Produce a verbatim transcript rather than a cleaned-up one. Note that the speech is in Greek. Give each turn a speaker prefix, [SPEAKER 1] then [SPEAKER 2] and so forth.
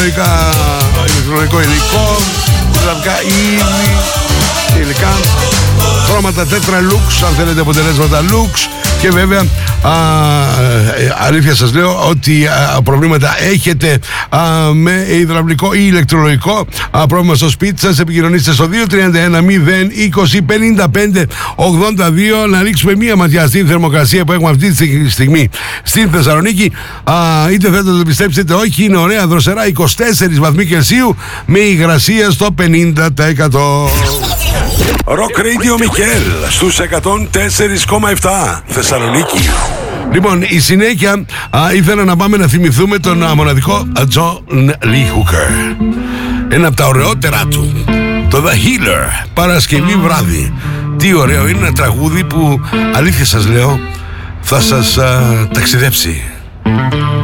[SPEAKER 1] ηλεκτρονικό υλικό, γραφικά είδη, υλικά, χρώματα τέτρα Lux, αν θέλετε αποτελέσματα Lux. Και βέβαια, α, αλήθεια σας λέω ότι α, προβλήματα έχετε α, με υδραυλικό ή ηλεκτρολογικό α, πρόβλημα στο σπίτι σας, επικοινωνήστε στο δύο τρία ένα μηδέν είκοσι πενήντα πέντε ογδόντα δύο. Να ρίξουμε μία ματιά στην θερμοκρασία που έχουμε αυτή τη στιγμή στην Θεσσαλονίκη. Α, είτε θέλετε το πιστέψετε όχι, είναι ωραία δροσερά, είκοσι τέσσερις βαθμοί Κελσίου με υγρασία στο πενήντα τοις εκατό.
[SPEAKER 2] Rock Radio Μικέλ στους εκατόν τέσσερα κόμμα επτά Θεσσαλονίκη.
[SPEAKER 1] Λοιπόν, η συνέχεια α, ήθελα να πάμε να θυμηθούμε τον α, μοναδικό John Lee Hooker. Ένα από τα ωραιότερα του, το The Healer, Παρασκευή βράδυ. Τι ωραίο, είναι ένα τραγούδι που αλήθεια σας λέω θα σας α, ταξιδέψει.